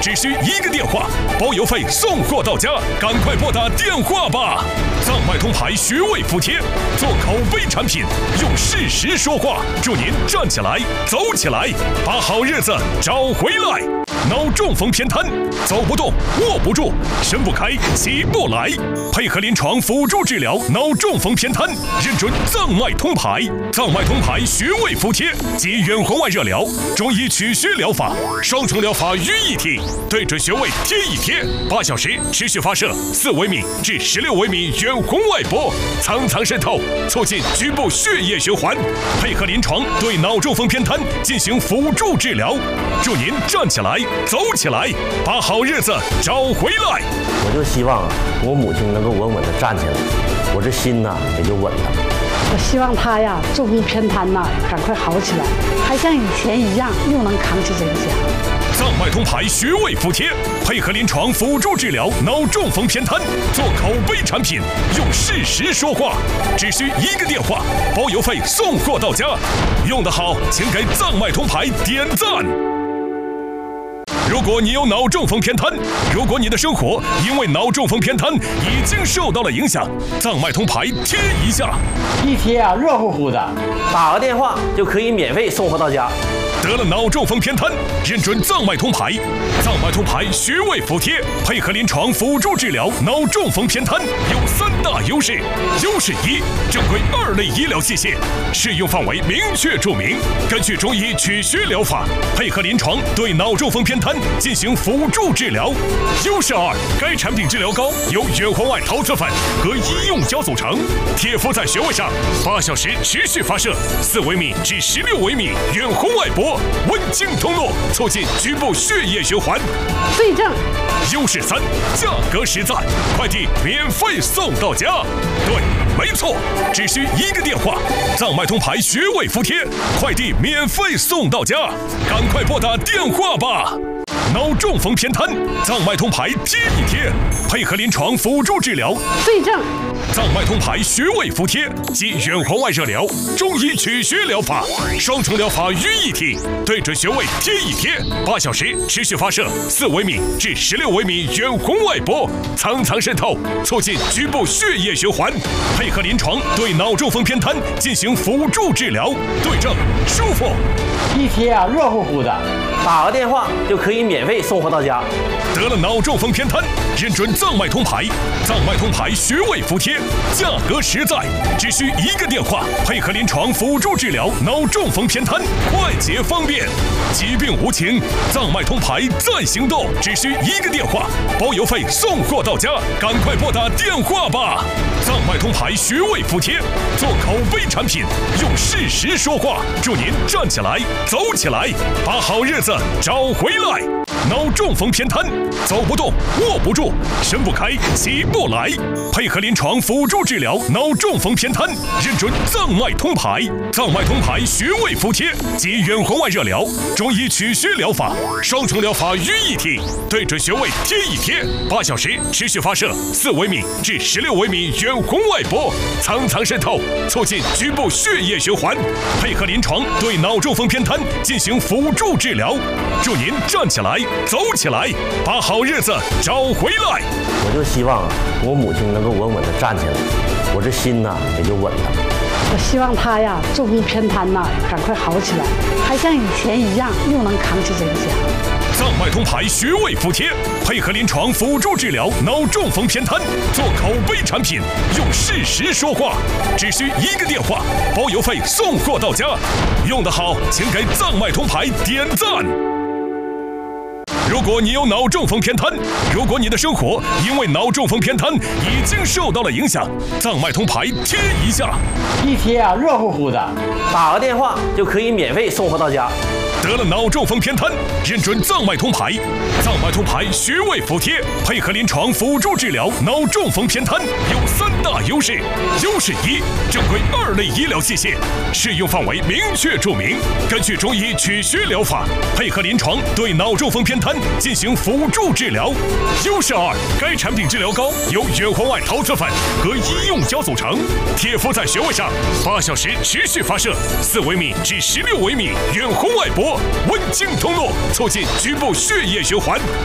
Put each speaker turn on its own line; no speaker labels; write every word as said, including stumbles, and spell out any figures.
只需一个电话，包邮费送货到家，赶快拨打电话吧！藏脉通牌穴位服帖，做口碑产品，用事实说话，祝您站起来，走起来，把好日子找回来。脑中风偏瘫，走不动，握不住，伸不开，起不来，配合临床辅助治疗脑中风偏瘫，认准藏脉通牌。藏脉通牌穴位服帖，集远红外热疗、中医取穴疗法双重疗法于一体，对准穴位贴一贴，八小时持续发射四微米至十六微米远红外波，层层渗透，促进局部血液循环，配合临床对脑中风偏瘫进行辅助治疗，祝您站起来，走起来，把好日子找回来。
我就希望我母亲能够稳稳地站起来，我这心呢也就稳了。
我希望她呀，中风偏瘫呐，赶快好起来，还像以前一样，又能扛起这个家。
藏脉通牌穴位服帖，配合临床辅助治疗脑中风偏瘫，做口碑产品，用事实说话，只需一个电话，包邮费送货到家。用得好，请给藏脉通牌点赞。如果你有脑中风偏瘫，如果你的生活因为脑中风偏瘫已经受到了影响，藏脉通牌贴一下，
一贴啊，热乎乎的，
打个电话就可以免费送货到家。
得了脑中风偏瘫，认准藏脉通牌。藏脉通牌穴位服帖，配合临床辅助治疗脑中风偏瘫，有三大优势。优势一，正规二类医疗器械，适用范围明确注明，根据中医取穴疗法，配合临床对脑中风偏瘫进行辅助治疗。优势二，该产品治疗膏由远红外陶瓷粉和医用胶组成，贴敷在穴位上，八小时持续发射四微米至十六微米远红外波，温经通络，促进局部血液循环。
对症。
优势三，价格实在，快递免费送到家。对，没错，只需一个电话，藏脉通牌穴位服帖，快递免费送到家，赶快拨打电话吧。脑中风偏瘫，藏脉通牌贴一贴，配合临床辅助治疗。
对症。
藏脉通牌穴位服帖，集远红外热疗、中医取穴疗法双重疗法于一体，对准穴位贴一贴，八小时持续发射四微米至十六微米远红外波，层层渗透，促进局部血液循环，配合临床对脑中风偏瘫进行辅助治疗，对症舒服。
一贴啊，热乎乎的，
打个电话就可以免费送货到家。
得了脑中风偏瘫，认准藏脉通牌。藏脉通牌穴位服帖，价格实在，只需一个电话，配合临床辅助治疗脑中风偏瘫，快捷方便。疾病无情，藏脉通牌在行动，只需一个电话，包邮费送货到家，赶快拨打电话吧。藏脉通牌穴位服帖，做口碑产品，用事实说话，祝您站起来，走起来，把好日子找回来。脑中风偏瘫，走不动，握不住，伸不开，起不来，配合临床辅助治疗脑中风偏瘫，认准藏脉通牌。藏脉通牌穴位服帖，集远红外热疗、中医取穴疗法双重疗法于一体，对准穴位贴一贴，八小时持续发射四微米至十六微米远红外波，层层渗透，促进局部血液循环，配合临床对脑中风偏瘫进行辅助治疗，祝您站起来，走起来，把好日子找回来。
我就希望我母亲能够稳稳地站起来，我这心呢也就稳了。
我希望她呀，中风偏瘫呐，赶快好起来，还像以前一样，又能扛起这个家。
藏脉通牌穴位服帖，配合临床辅助治疗脑中风偏瘫，做口碑产品，用事实说话，只需一个电话，包邮费送货到家。用得好，请给藏脉通牌点赞。如果你有脑中风偏瘫，如果你的生活因为脑中风偏瘫已经受到了影响，藏脉通牌贴一下，
一贴啊，热乎乎的，
打个电话就可以免费送货到家。
得了脑中风偏瘫，认准藏脉通牌。藏脉通牌穴位服帖，配合临床辅助治疗脑中风偏瘫，有三大优势。优势一，正规二类医疗器械，适用范围明确注明，根据中医取穴疗法，配合临床对脑中风偏瘫进行辅助治疗。优势二，该产品治疗膏由远红外陶瓷粉和医用胶组成，贴敷在穴位上，八小时持续发射四微米至十六微米远红外波，温经通络，促进局部血液循环。